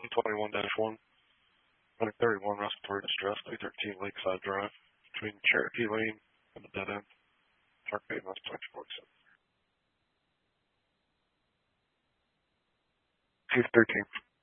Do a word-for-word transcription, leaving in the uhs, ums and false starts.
twenty-one dash one, one thirty-one respiratory distress, three thirteen Lakeside Drive, between Cherokee Lane and the dead end. Park Bay, West Point, forty-seven. Chief thirteen.